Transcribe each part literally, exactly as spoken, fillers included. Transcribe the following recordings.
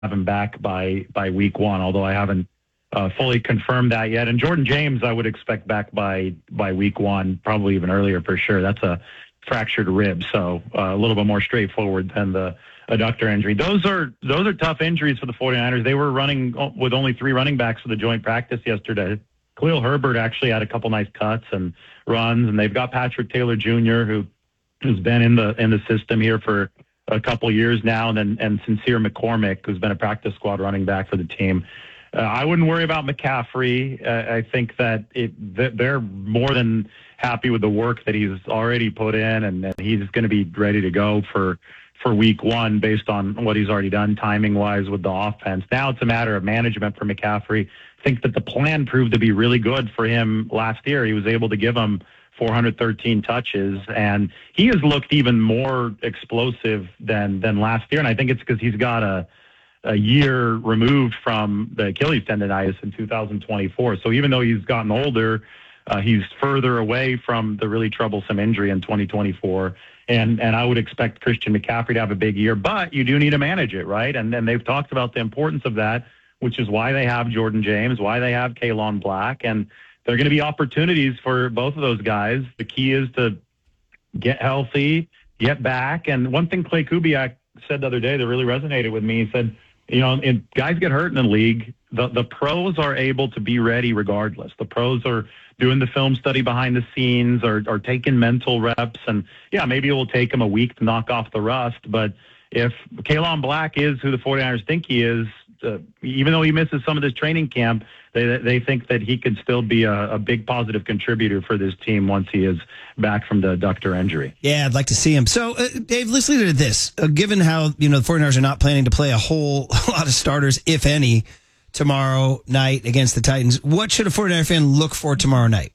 have him back by by week one, although I haven't uh, fully confirmed that yet. And Jordan James, I would expect back by by week one, probably even earlier for sure. That's a fractured rib, so uh, a little bit more straightforward than the adductor injury. Those are those are tough injuries for the 49ers. They were running with only three running backs for the joint practice yesterday. Khalil Herbert actually had a couple nice cuts and runs, and they've got Patrick Taylor Junior, who who's been in the in the system here for a couple years now, and then and Sincere McCormick, who's been a practice squad running back for the team. Uh, I wouldn't worry about McCaffrey. Uh, I think that it that they're more than happy with the work that he's already put in, and, and he's going to be ready to go for for week one based on what he's already done timing wise with the offense. Now it's a matter of management for McCaffrey. I think that the plan proved to be really good for him last year. He was able to give him four hundred thirteen touches, and he has looked even more explosive than than last year. And I think it's because he's got a a year removed from the Achilles tendonitis in two thousand twenty-four. So even though he's gotten older, uh, he's further away from the really troublesome injury in twenty twenty-four. And and I would expect Christian McCaffrey to have a big year, but you do need to manage it, right? And then they've talked about the importance of that, which is why they have Jordan James, why they have Kalon Black, and there are going to be opportunities for both of those guys. The key is to get healthy, get back. And one thing Clay Kubiak said the other day that really resonated with me, he said, you know, if guys get hurt in the league, the, the pros are able to be ready regardless. The pros are doing the film study behind the scenes, or, or taking mental reps. And, yeah, maybe it will take them a week to knock off the rust. But if Kalon Black is who the 49ers think he is, uh, even though he misses some of this training camp, they they think that he could still be a, a big positive contributor for this team once he is back from the adductor injury. Yeah, I'd like to see him. So, uh, Dave, let's leave it at this. Uh, given how, you know, the 49ers are not planning to play a whole lot of starters, if any, tomorrow night against the Titans, what should a 49er fan look for tomorrow night?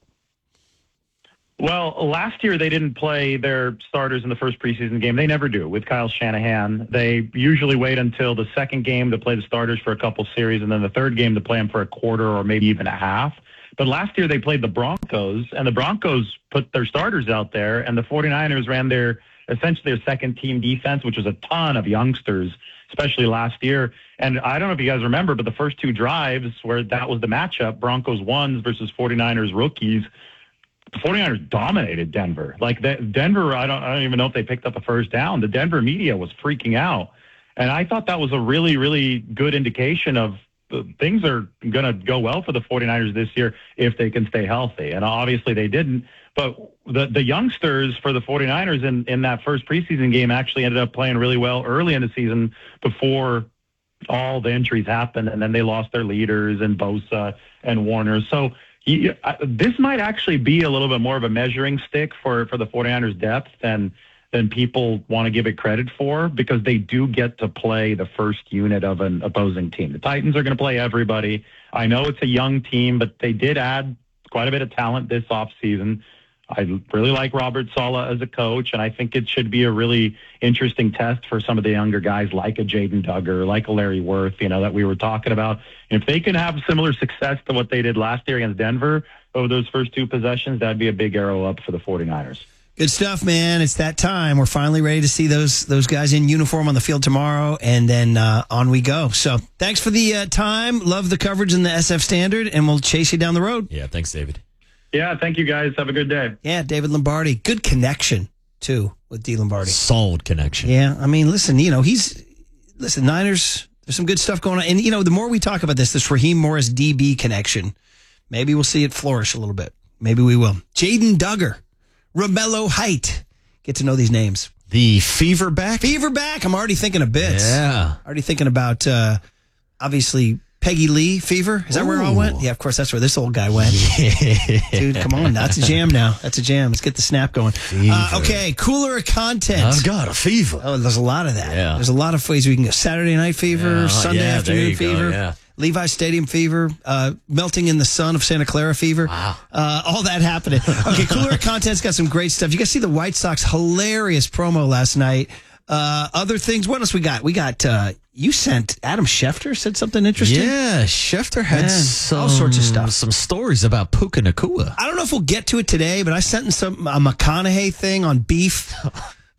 Well, last year they didn't play their starters in the first preseason game. They never do with Kyle Shanahan. They usually wait until the second game to play the starters for a couple series, and then the third game to play them for a quarter or maybe even a half. But last year they played the Broncos, and the Broncos put their starters out there, and the 49ers ran their essentially their second team defense, which was a ton of youngsters, especially last year. And I don't know if you guys remember, but the first two drives where that was the matchup, Broncos ones versus 49ers rookies, the 49ers dominated Denver. Like that, Denver, I don't, I don't even know if they picked up a first down. The Denver media was freaking out. And I thought that was a really, really good indication of uh, things are going to go well for the 49ers this year if they can stay healthy. And obviously they didn't. But the, the youngsters for the 49ers in, in that first preseason game actually ended up playing really well early in the season before all the injuries happened. And then they lost their leaders and Bosa and Warner. So he, uh, this might actually be a little bit more of a measuring stick for, for the 49ers depth than than people want to give it credit for, because they do get to play the first unit of an opposing team. The Titans are going to play everybody. I know it's a young team, but they did add quite a bit of talent this offseason. I really like Robert Saleh as a coach, and I think it should be a really interesting test for some of the younger guys like a Jaden Duggar, like a Larry Worth, you know, that we were talking about. If they can have similar success to what they did last year against Denver over those first two possessions, that'd be a big arrow up for the 49ers. Good stuff, man. It's that time. We're finally ready to see those those guys in uniform on the field tomorrow, and then uh, on we go. So thanks for the uh, time. Love the coverage in the S F Standard, and we'll chase you down the road. Yeah, thanks, David. Yeah, thank you, guys. Have a good day. Yeah, David Lombardi. Good connection, too, with D. Lombardi. Solid connection. Yeah, I mean, listen, you know, he's, listen, Niners, there's some good stuff going on. And, you know, the more we talk about this, this Raheem Morris D B connection, maybe we'll see it flourish a little bit. Maybe we will. Jaden Duggar, Romello Height. Get to know these names. The Fever back? Fever back. I'm already thinking of bits. Yeah. Already thinking about, uh, obviously, Peggy Lee Fever. Is that Ooh. Where it all went? Yeah, of course, that's where this old guy went. Yeah. Dude, come on. That's a jam now. That's a jam. Let's get the snap going. Uh, okay, cooler content. I've got a fever. Oh, there's a lot of that. Yeah. There's a lot of ways we can go. Saturday Night Fever, yeah, Sunday yeah, Afternoon Fever, go, yeah. Levi Stadium Fever, uh, Melting in the Sun of Santa Clara Fever. Wow. Uh, all that happening. Okay, cooler content's got some great stuff. You guys see the White Sox hilarious promo last night. Uh, other things. What else we got? We got, uh, you sent Adam Schefter said something interesting. Yeah, Schefter had Man, some, all sorts of stuff. Some stories about Puka Nacua. I don't know if we'll get to it today, but I sent in some a McConaughey thing on beef.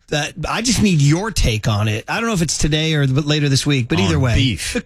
that I just need your take on it. I don't know if it's today or later this week, but On either way, beef. the